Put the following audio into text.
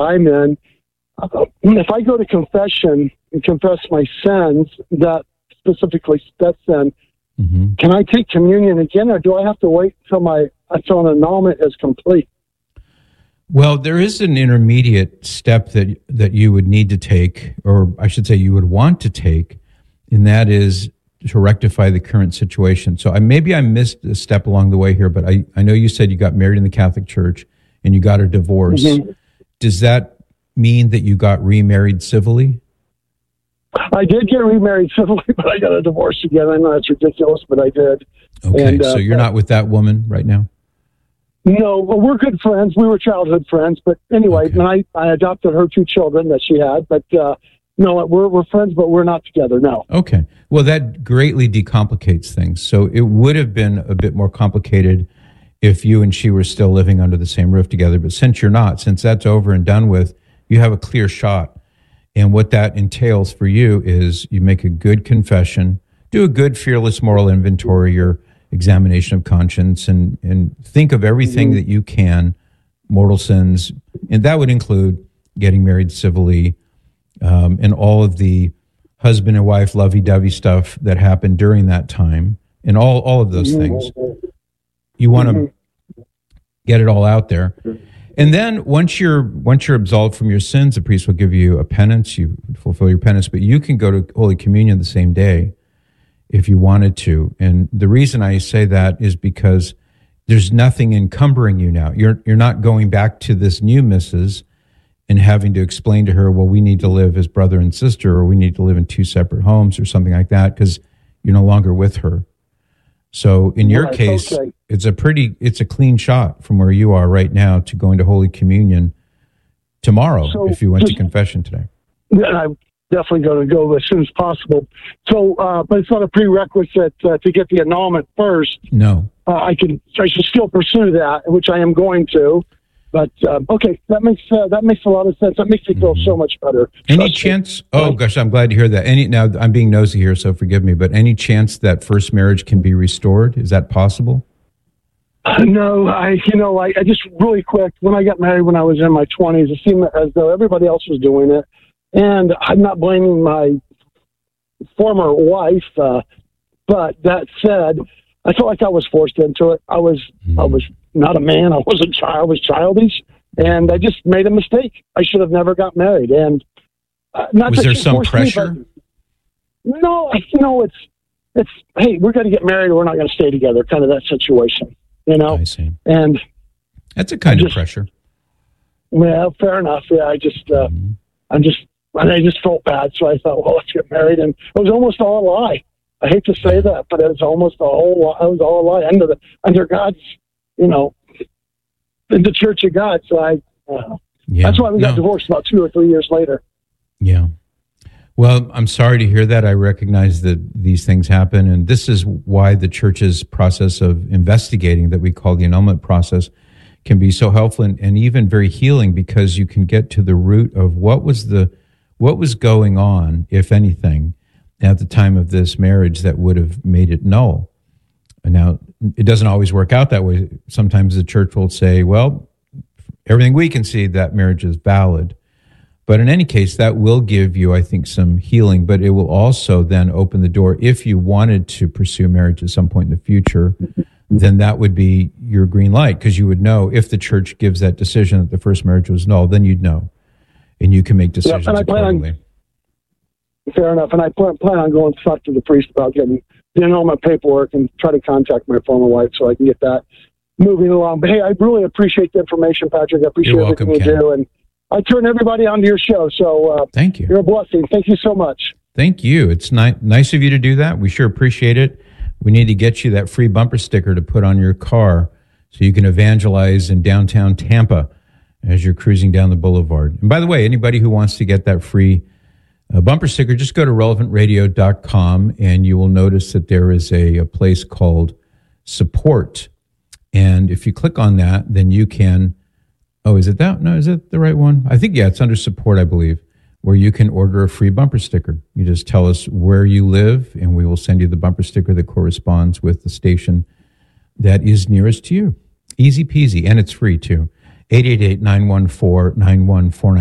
I'm in, if I go to confession and confess my sins, that specifically that sin, can I take communion again, or do I have to wait until an annulment is complete? Well, there is an intermediate step that you would need to take, or I should say you would want to take, and that is to rectify the current situation. So maybe I missed a step along the way here, but I know you said you got married in the Catholic Church and you got a divorce. Does that mean that you got remarried civilly? I did get remarried civilly, but I got a divorce again. I know that's ridiculous, but I did. Okay, and, so you're not with that woman right now? No, well, we're good friends. We were childhood friends. But anyway, okay. I adopted her 2 children that she had. But no, we're friends, but we're not together now. Okay. Well, that greatly decomplicates things. So it would have been a bit more complicated if you and she were still living under the same roof together. But since you're not, since that's over and done with, you have a clear shot. And what that entails for you is you make a good confession, do a good fearless moral inventory, your examination of conscience, and think of everything that you can, mortal sins, and that would include getting married civilly, and all of the husband and wife lovey-dovey stuff that happened during that time, and all of those things. You want to get it all out there. And then once you're absolved from your sins, the priest will give you a penance, you fulfill your penance, but you can go to Holy Communion the same day if you wanted to. And the reason I say that is because there's nothing encumbering you now. You're not going back to this new missus and having to explain to her, well, we need to live as brother and sister, or we need to live in 2 separate homes or something like that, because you're no longer with her. So in your case, okay. It's a clean shot from where you are right now to going to Holy Communion tomorrow, if you went to confession today. I'm definitely going to go as soon as possible. So, but it's not a prerequisite to get the annulment first. No. I should still pursue that, which I am going to. But okay, that makes a lot of sense. That makes me feel so much better. Any chance? Oh gosh, I'm glad to hear that. Now I'm being nosy here, so forgive me. But any chance that first marriage can be restored? Is that possible? No, I just really quick, when I got married when I was in my 20s, it seemed as though everybody else was doing it, and I'm not blaming my former wife. But that said, I felt like I was forced into it. I was not a man. I was a child. I was childish, and I just made a mistake. I should have never got married. And not was there some pressure? No, it's hey, we're going to get married, or we're not going to stay together. Kind of that situation, I see. And that's a kind of pressure. Well, fair enough. Yeah, I just felt bad, so I thought, well, let's get married, and it was almost all a lie. I hate to say that, but it was almost a whole. It was all a lie under God's, in the Church of God. So that's why we got divorced about 2 or 3 years later. Yeah. Well, I'm sorry to hear that. I recognize that these things happen, and this is why the Church's process of investigating, that we call the annulment process, can be so helpful and even very healing, because you can get to the root of what was going on, if anything, at the time of this marriage that would have made it null. And now, it doesn't always work out that way. Sometimes the Church will say, well, everything we can see, that marriage is valid. But in any case, that will give you, I think, some healing, but it will also then open the door. If you wanted to pursue marriage at some point in the future, then that would be your green light, because you would know if the Church gives that decision that the first marriage was null, then you'd know, and you can make decisions accordingly. Fair enough. And I plan on going to talk to the priest about getting all my paperwork and try to contact my former wife so I can get that moving along. But hey, I really appreciate the information, Patrick. I appreciate everything you do. And I turn everybody onto your show. So thank you. You're a blessing. Thank you so much. Thank you. It's nice of you to do that. We sure appreciate it. We need to get you that free bumper sticker to put on your car so you can evangelize in downtown Tampa as you're cruising down the boulevard. And by the way, anybody who wants to get that free bumper sticker, just go to relevantradio.com and you will notice that there is a place called support. And if you click on that, then you can, is it that? No, is it the right one? I think, it's under support, I believe, where you can order a free bumper sticker. You just tell us where you live and we will send you the bumper sticker that corresponds with the station that is nearest to you. Easy peasy, and it's free too. 888-914-9149.